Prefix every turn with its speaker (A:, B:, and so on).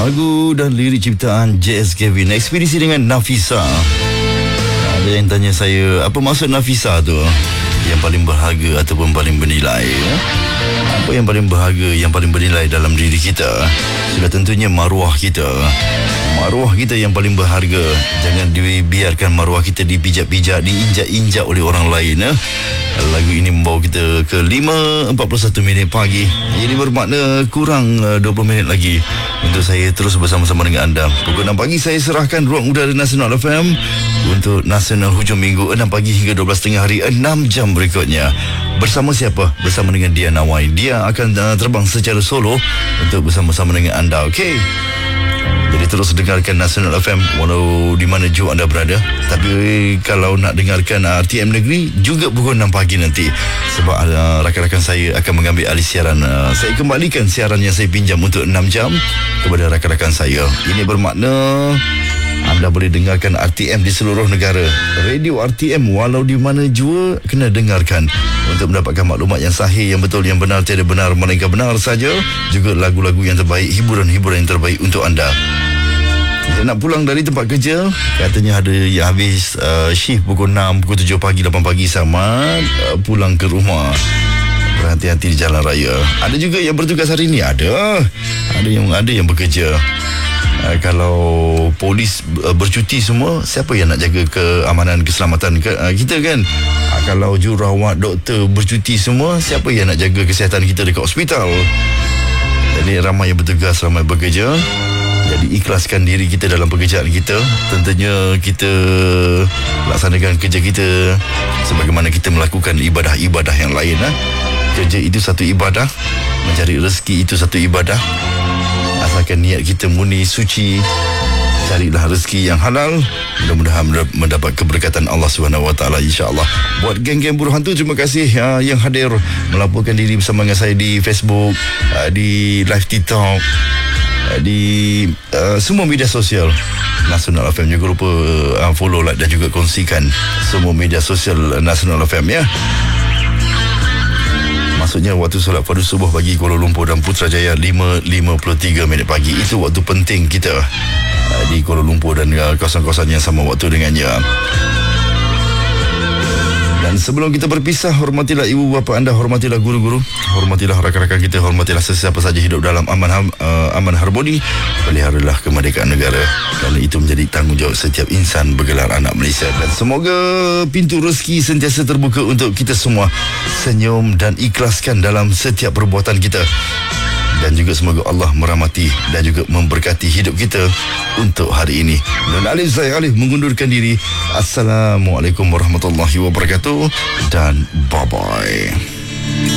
A: Lagu dan lirik ciptaan J.S. Kevin, ekspedisi dengan Nafisa. Ada yang tanya saya, apa maksud Nafisa tu? Yang paling berharga ataupun paling bernilai. Apa yang paling berharga, yang paling bernilai dalam diri kita? Sudah tentunya maruah kita. Maruah kita yang paling berharga. Jangan dibiarkan maruah kita dipijak-pijak, diinjak-injak oleh orang lain. Lagu ini membawa kita ke 5.41 pagi. Ini bermakna kurang 20 minit lagi untuk saya terus bersama-sama dengan anda. Pukul 6 pagi saya serahkan ruang udara Nasional FM untuk Nasional Hujung Minggu 6 pagi hingga 12 tengah hari, 6 jam berikutnya. Bersama siapa? Bersama dengan Dia Nawai. Dia akan terbang secara solo untuk bersama-sama dengan anda. Okey. Jadi terus dengarkan Nasional FM walau di mana jua anda berada. Tapi kalau nak dengarkan RTM Negeri juga pukul 6 pagi nanti. Sebab rakan-rakan saya akan mengambil alih siaran. Saya kembalikan siaran yang saya pinjam untuk 6 jam kepada rakan-rakan saya. Ini bermakna anda boleh dengarkan RTM di seluruh negara. Radio RTM walau di mana jua kena dengarkan untuk mendapatkan maklumat yang sahih, yang betul, yang benar, tiada benar melainkan benar saja. Juga lagu-lagu yang terbaik, hiburan-hiburan yang terbaik untuk anda. Dia nak pulang dari tempat kerja, katanya ada yang habis shift pukul 6, pukul 7 pagi, 8 pagi sama pulang ke rumah. Berhati-hati di jalan raya. Ada juga yang bertugas hari ini, ada yang bekerja. Kalau polis bercuti semua, siapa yang nak jaga keamanan, keselamatan kita kan? Kalau jururawat, doktor bercuti semua, siapa yang nak jaga kesihatan kita dekat hospital? Jadi ramai yang bertugas, ramai bekerja. Jadi ikhlaskan diri kita dalam pekerjaan kita. Tentunya kita laksanakan kerja kita sebagaimana kita melakukan ibadah-ibadah yang lain. Kerja itu satu ibadah, mencari rezeki itu satu ibadah. Asalkan niat kita murni, suci, carilah rezeki yang halal. Mudah-mudahan mendapat keberkatan Allah SWT, insya-Allah. Buat geng-geng buruh hantu, terima kasih yang hadir melaporkan diri bersama dengan saya di Facebook, di live TikTok, di semua media sosial Nasional FM. Jangan lupa follow, like dan juga kongsikan semua media sosial Nasional FM ya. Maksudnya waktu solat fardu subuh bagi Kuala Lumpur dan Putrajaya 5.53 pagi. Itu waktu penting kita di Kuala Lumpur dan kawasan-kawasan yang sama waktu dengannya. Dan sebelum kita berpisah, hormatilah ibu bapa anda, hormatilah guru-guru, hormatilah rakan-rakan kita, hormatilah sesiapa saja hidup dalam aman harmoni. Peliharalah kemerdekaan negara, kerana itu menjadi tanggungjawab setiap insan bergelar anak Malaysia. Dan semoga pintu rezeki sentiasa terbuka untuk kita semua. Senyum dan ikhlaskan dalam setiap perbuatan kita. Dan juga semoga Allah merahmati dan juga memberkati hidup kita untuk hari ini. Dan saya Alif mengundurkan diri. Assalamualaikum warahmatullahi wabarakatuh dan bye-bye.